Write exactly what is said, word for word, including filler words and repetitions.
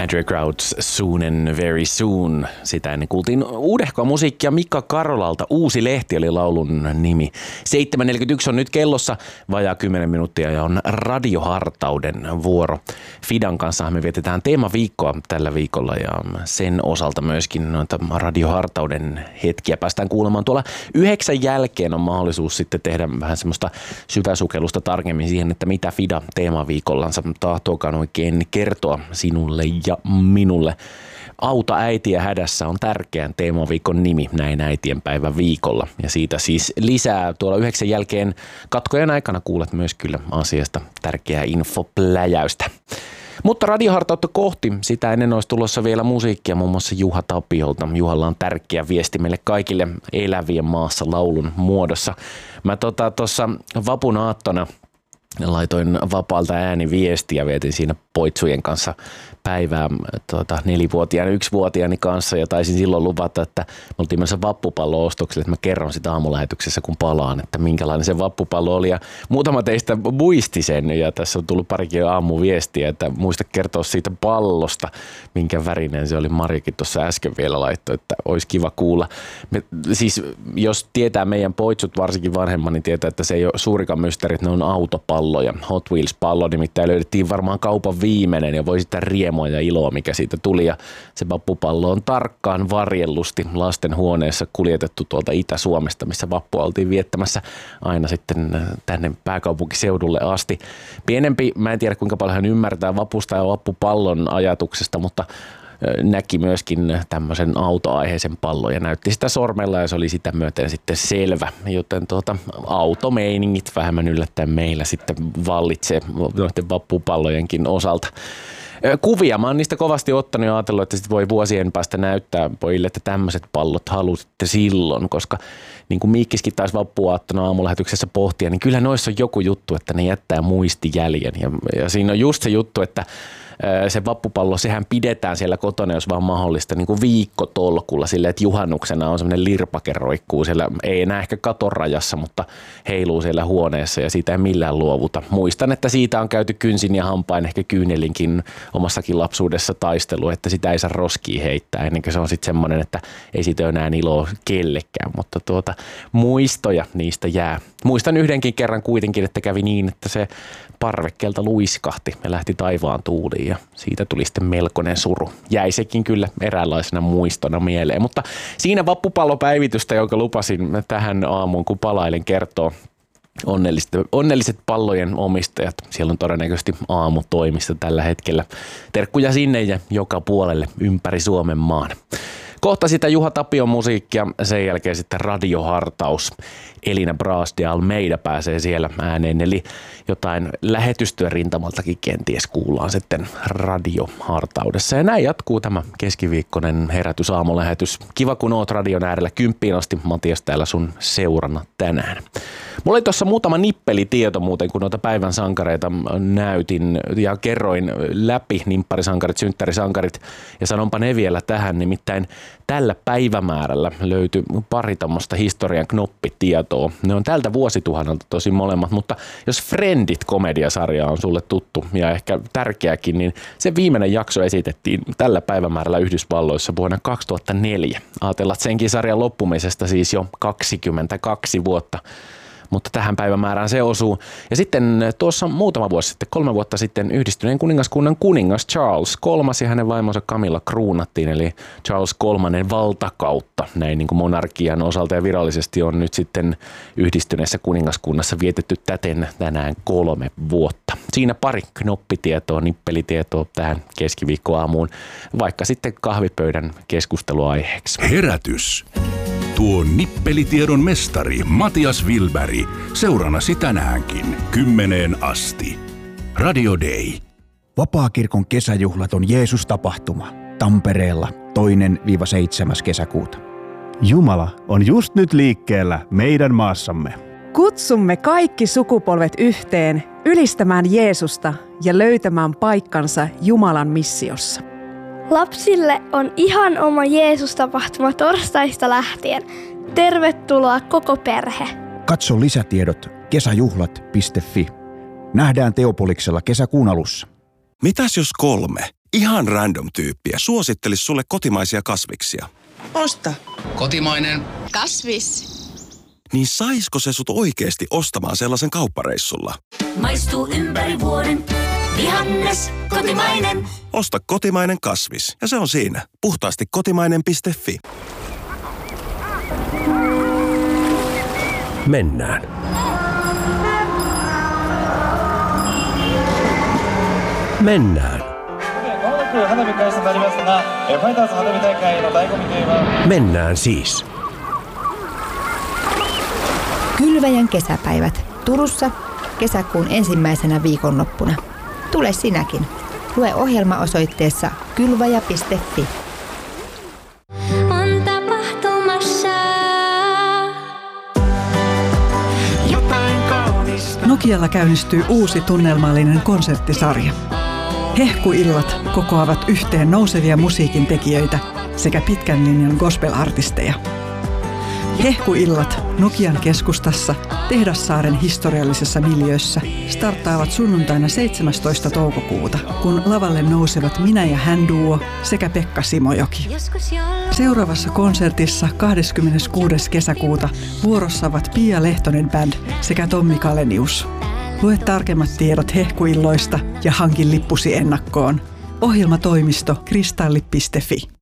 Andrew Crowds Soon and Very Soon. Sitä ennen kuultiin uudehkoa musiikkia Mika Karolalta. Uusi lehti oli laulun nimi. seitsemän neljäkymmentäyksi on nyt kellossa, vajaa kymmenen minuuttia ja on radiohartauden vuoro. Fidan kanssa me vietetään teemaviikkoa tällä viikolla ja sen osalta myöskin noita radiohartauden hetkiä päästään kuulemaan. Tuolla yhdeksän jälkeen on mahdollisuus sitten tehdä vähän semmoista syväsukellusta tarkemmin siihen, että mitä Fida teemaviikollansa tahtoakaan oikein kertoa sinulle ja minulle. Auta äitiä hädässä on tärkeän teemaviikon nimi näin äitien päivän viikolla. Ja siitä siis lisää tuolla yhdeksän jälkeen katkojen aikana kuulet myös kyllä asiasta tärkeää infopläjäystä. Mutta radiohartautta kohti, sitä ennen olisi tulossa vielä musiikkia muun muassa Juha Tapiolta. Juhalla on tärkeä viesti meille kaikille elävien maassa laulun muodossa. Mä tuossa tota, vapun aattona laitoin vapaalta ääniviestiä, vietin siinä poitsujen kanssa päivää tuota, nelivuotiaan ja yksivuotiaani kanssa ja taisin silloin luvata, että me oltiin myös vappupallo-ostokselle, että mä kerron sitä aamulähetyksessä kun palaan, että minkälainen se vappupallo oli ja muutama teistä muisti sen ja tässä on tullut parikin aamuviestiä, että muista kertoa siitä pallosta, minkä värinen se oli. Marjakin tuossa äsken vielä laittoi, että olisi kiva kuulla. Me, siis jos tietää meidän poitsut, varsinkin vanhemman, niin tietää, että se ei ole suurikaan mysteeri, että ne on autopalloja. Hot Wheels-pallo nimittäin löydettiin varmaan kaupan viimeinen ja voi sitä riemua ja iloa, mikä siitä tuli. Ja se vappupallo on tarkkaan varjellusti lasten huoneessa kuljetettu tuolta Itä-Suomesta, missä vappua oltiin viettämässä aina sitten tänne pääkaupunkiseudulle asti. Pienempi, mä en tiedä kuinka paljon hän ymmärtää vapusta ja vappupallon ajatuksesta, mutta näki myöskin tämmöisen autoaiheisen pallon ja näytti sitä sormella ja se oli sitä myöten sitten selvä. Joten tuota, automeiningit vähemmän yllättäen meillä sitten vallitsee noiden vappupallojenkin osalta. Kuvia. Mä oon niistä kovasti ottanut ja ajatellut, että sit voi vuosien päästä näyttää pojille, että tämmöiset pallot halusitte silloin, koska niin kuin Miikkiskin taisi vappuaattona aamulähetyksessä pohtia, niin kyllä noissa on joku juttu, että ne jättää muistijäljen. Ja, ja siinä on just se juttu, että se vappupallo, sehän pidetään siellä kotona, jos vaan mahdollista, niin kuin viikkotolkulla silleen, että juhannuksena on semmoinen lirpake roikkuu siellä, ei enää ehkä katorajassa, mutta heiluu siellä huoneessa ja siitä ei millään luovuta. Muistan, että siitä on käyty kynsin ja hampain, ehkä kyynelinkin omassakin lapsuudessa taistelu, että sitä ei saa roskiin heittää ennen kuin se on sitten semmoinen, että ei siitä ole enää iloa kellekään, mutta tuota, muistoja niistä jää. Muistan yhdenkin kerran kuitenkin, että kävi niin, että se parvekkeelta luiskahti ja lähti taivaan tuuliin ja siitä tuli sitten melkoinen suru. Jäi sekin kyllä eräänlaisena muistona mieleen, mutta siinä vappupallopäivitystä, jonka lupasin tähän aamuun, kun palailen kertoo onnelliset, onnelliset pallojen omistajat. Siellä on todennäköisesti aamutoimista tällä hetkellä. Terkkuja sinne ja joka puolelle ympäri Suomen maan. Kohta sitä Juha Tapion musiikkia, sen jälkeen sitten radiohartaus. Elina Bras de Almeida pääsee siellä ääneen, eli jotain lähetystyön rintamaltakin kenties kuullaan sitten radiohartaudessa. Ja näin jatkuu tämä keskiviikkoinen herätys aamulähetys. Kiva kun oot radion äärellä kymppiin asti, Matias täällä sun seurana tänään. Mulla oli tuossa muutama nippelitieto muuten, kun noita päivän sankareita näytin ja kerroin läpi nimpparisankarit, synttärisankarit ja sanonpa ne vielä tähän, nimittäin tällä päivämäärällä löytyi pari tämmöistä historian knoppitietoa. Ne on tältä vuosituhannelta tosi molemmat, mutta jos Friendit-komediasarja on sulle tuttu ja ehkä tärkeäkin, niin se viimeinen jakso esitettiin tällä päivämäärällä Yhdysvalloissa vuonna kaksituhattaneljä. Ajatellaan, että senkin sarjan loppumisesta siis jo kaksikymmentäkaksi vuotta. Mutta tähän päivämäärään se osuu. Ja sitten tuossa muutama vuosi sitten, kolme vuotta sitten Yhdistyneen kuningaskunnan kuningas Charles kolmas ja hänen vaimonsa Camilla kruunattiin, eli Charles kolmannen valtakautta näin niin kuin monarkian osalta ja virallisesti on nyt sitten Yhdistyneessä kuningaskunnassa vietetty täten tänään kolme vuotta. Siinä pari knoppitietoa, nippelitietoa tähän keskiviikkoaamuun, vaikka sitten kahvipöydän keskusteluaiheeksi. Herätys. Tuo nippelitiedon mestari Matias Wilberg seurannasi tänäänkin kymmeneen asti. Radio Day. Vapaakirkon kesäjuhlat on Jeesus-tapahtuma Tampereella toinen seitsemäs kesäkuuta. Jumala on just nyt liikkeellä meidän maassamme. Kutsumme kaikki sukupolvet yhteen ylistämään Jeesusta ja löytämään paikkansa Jumalan missiossa. Lapsille on ihan oma Jeesus-tapahtuma torstaista lähtien. Tervetuloa koko perhe. Katso lisätiedot kesäjuhlat piste fi. Nähdään Teopoliksella kesäkuun alussa. Mitäs jos kolme Ihan random tyyppiä suosittelisi sulle kotimaisia kasviksia. Osta. Kotimainen. Kasvis. Niin saisko se sut oikeesti ostamaan sellaisen kauppareissulla? Maistuu ympäri vuoden. Vihannes, kotimainen. Osta kotimainen kasvis ja se on siinä. Puhtaasti kotimainen piste fi. Mennään. Mennään. Mennään siis. Kylväjän kesäpäivät Turussa kesäkuun ensimmäisenä viikonloppuna. Tule sinäkin. Lue ohjelma osoitteessa kylväjä piste fi. On tapahtumassa jotain kaunista. Nokialla käynnistyy uusi tunnelmallinen konserttisarja. Hehkuillat kokoavat yhteen nousevia musiikin tekijöitä sekä pitkän linjan gospel-artisteja. Hehkuillat Nokian keskustassa Tehdassaaren historiallisessa miljöössä starttaavat sunnuntaina seitsemästoista toukokuuta, kun lavalle nousevat Minä ja hän duo sekä Pekka Simojoki. Seuraavassa konsertissa kahdeskymmeneskuudes kesäkuuta vuorossa ovat Pia Lehtonen Band sekä Tommi Kalenius. Lue tarkemmat tiedot hehkuilloista ja hankin lippusi ennakkoon. Ohjelmatoimisto kristalli piste fi.